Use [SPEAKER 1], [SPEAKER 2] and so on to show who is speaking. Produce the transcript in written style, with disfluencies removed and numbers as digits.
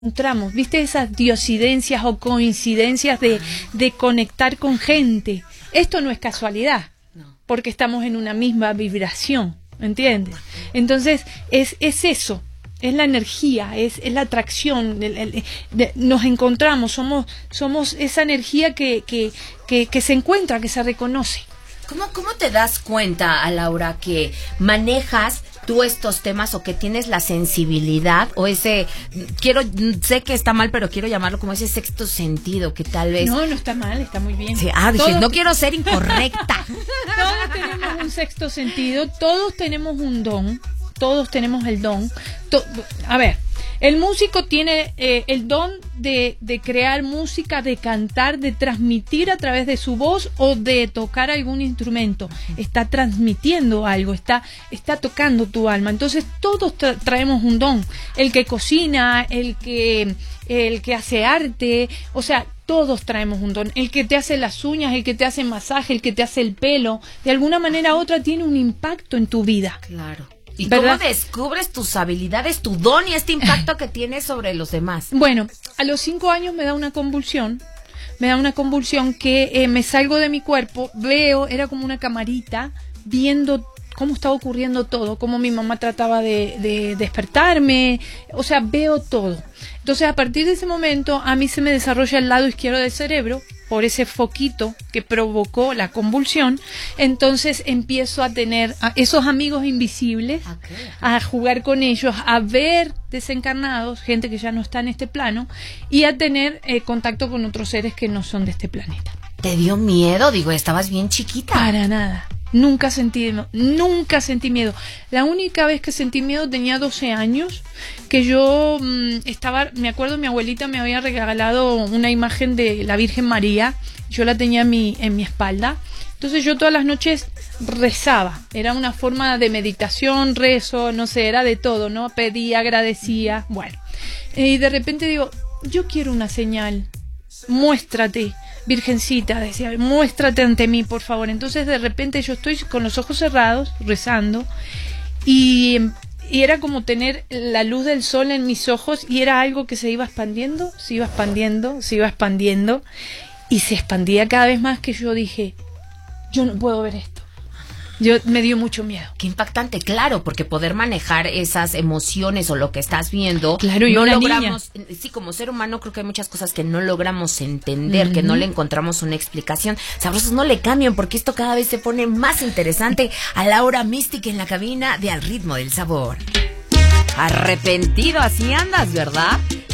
[SPEAKER 1] encontramos, ¿viste? Esas diosidencias o coincidencias de conectar con gente. Esto no es casualidad, porque estamos en una misma vibración, ¿entiendes? Entonces, es eso, es la energía, es la atracción, nos encontramos, somos esa energía que se encuentra, que se reconoce.
[SPEAKER 2] ¿Cómo te das cuenta, Laura, que manejas tú estos temas o que tienes la sensibilidad o ese, sé que está mal, pero quiero llamarlo como ese sexto sentido que tal vez...
[SPEAKER 1] No está mal, está muy bien.
[SPEAKER 2] Sí, dije, no quiero ser incorrecta.
[SPEAKER 1] Todos tenemos un sexto sentido, todos tenemos un don, todos tenemos el don. A ver, el músico tiene el don de crear música, de cantar, de transmitir a través de su voz o de tocar algún instrumento. Está transmitiendo algo, está tocando tu alma. Entonces todos traemos un don. El que cocina, el que hace arte, o sea, todos traemos un don. El que te hace las uñas, el que te hace masaje, el que te hace el pelo, de alguna manera u otra tiene un impacto en tu vida.
[SPEAKER 2] Claro. ¿Y
[SPEAKER 1] ¿verdad?
[SPEAKER 2] cómo descubres tus habilidades, tu don y este impacto que tienes sobre los demás?
[SPEAKER 1] Bueno, a los 5 años me da una convulsión que me salgo de mi cuerpo, veo, era como una camarita, viendo cómo estaba ocurriendo todo, cómo mi mamá trataba de despertarme, o sea, veo todo. Entonces, a partir de ese momento, a mí se me desarrolla el lado izquierdo del cerebro, por ese foquito que provocó la convulsión. Entonces empiezo a tener a esos amigos invisibles, a jugar con ellos, a ver desencarnados, gente que ya no está en este plano, y a tener contacto con otros seres que no son de este planeta.
[SPEAKER 2] ¿Te dio miedo? Digo, estabas bien chiquita.
[SPEAKER 1] Para nada. Nunca sentí miedo. La única vez que sentí miedo tenía 12 años, que yo me acuerdo, mi abuelita me había regalado una imagen de la Virgen María, yo la tenía en mi espalda, entonces yo todas las noches rezaba, era una forma de meditación, rezo, no sé, era de todo, ¿no? Pedía, agradecía, bueno, y de repente digo, yo quiero una señal, muéstrate. Virgencita, decía, muéstrate ante mí, por favor. Entonces de repente yo estoy con los ojos cerrados, rezando, y era como tener la luz del sol en mis ojos, y era algo que se iba expandiendo, se iba expandiendo, se iba expandiendo, y se expandía cada vez más, que yo dije, yo no puedo ver esto. Me dio mucho miedo.
[SPEAKER 2] Qué impactante, claro, porque poder manejar esas emociones o lo que estás viendo,
[SPEAKER 1] claro,
[SPEAKER 2] no logramos, sí, como ser humano creo que hay muchas cosas que no logramos entender, que no le encontramos una explicación. Sabrosos, no le cambien, porque esto cada vez se pone más interesante. A Laura Mística en la cabina de Al Ritmo del Sabor. Arrepentido, así andas, ¿verdad?